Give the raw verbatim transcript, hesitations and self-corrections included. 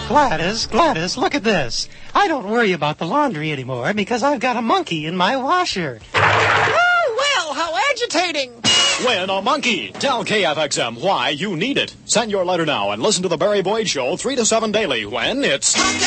Gladys, Gladys, look at this. I don't worry about the laundry anymore because I've got a monkey in my washer. Oh, well, how agitating. Win a monkey. Tell K F X M why you need it. Send your letter now and listen to the Barry Boyd Show three to seven daily when it's...